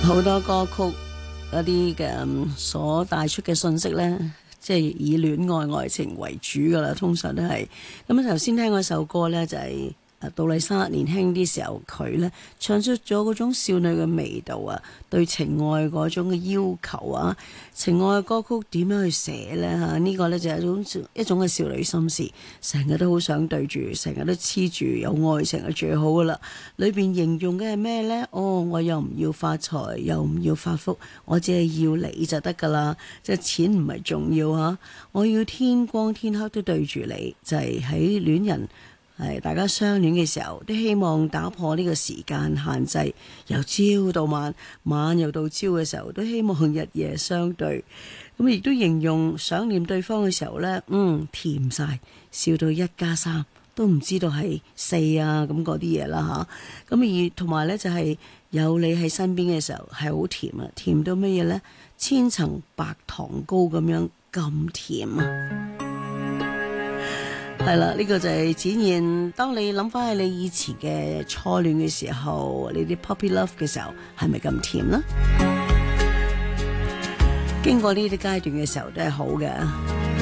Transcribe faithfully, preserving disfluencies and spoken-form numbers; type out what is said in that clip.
好多歌曲嗰啲嘅所帶出嘅信息呢，即係以戀愛愛情為主噶啦，通常都係。咁啊，頭先聽嗰首歌呢，就係、是、杜麗莎年輕啲時候，佢呢唱出咗嗰種少女嘅味道啊，對情愛嗰種嘅要求啊，情愛嘅歌曲點樣去寫呢？嚇？呢個呢，就係一種一種嘅少女心事，成日都好想對住，成日都黐住，有愛情係最好噶啦。裏邊形容嘅係咩呢？哦，我又唔要發財，又唔要發福，我只係要你就得噶啦。即係錢唔係重要嚇，我要天光天黑都對住你，就係喺戀人。係大家相戀嘅時候，都希望打破呢個時間限制，由朝到晚，晚又到朝嘅時候，都希望日夜相對。咁亦都形容想念對方嘅時候呢，嗯，甜晒，笑到一加三都唔知道係四啊，咁嗰啲嘢啦吓。咁而同埋呢，就係有你喺身邊嘅時候係好甜啊，甜到乜嘢呢？千層白糖糕咁樣咁甜啊！係啦，呢、這個就係展現，當你諗翻起你以前嘅初戀嘅時候，你啲 puppy love 嘅時候，係咪咁甜呢？經過呢啲階段嘅時候都係好嘅。